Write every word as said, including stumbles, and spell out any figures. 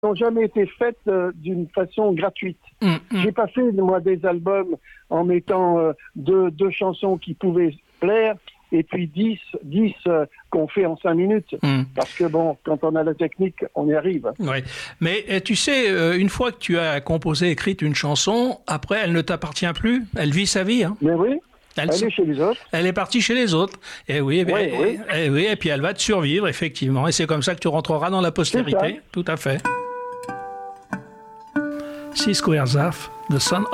n'ont jamais été faites euh, d'une façon gratuite. Mmh, mmh. J'ai pas fait, moi, des albums en mettant euh, deux, deux chansons qui pouvaient plaire et puis dix, dix euh, qu'on fait en cinq minutes. Mmh. Parce que, bon, quand on a la technique, on y arrive. Oui, mais tu sais, une fois que tu as composé, écrit une chanson, après, elle ne t'appartient plus. Elle vit sa vie. Hein. Mais oui. Elle, elle est chez les autres. Elle est partie chez les autres. Et oui, oui, et, oui. Et, oui, et puis elle va te survivre, effectivement. Et c'est comme ça que tu rentreras dans la postérité. Tout à fait. Six Squares Off, The Son